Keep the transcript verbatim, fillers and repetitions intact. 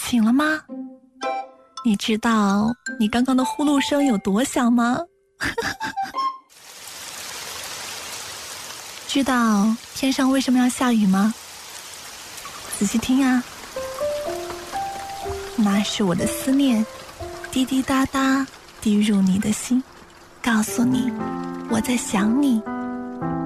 醒了吗？你知道你刚刚的呼噜声有多响吗？知道天上为什么要下雨吗？仔细听啊，那是我的思念滴滴答答滴入你的心，告诉你我在想你。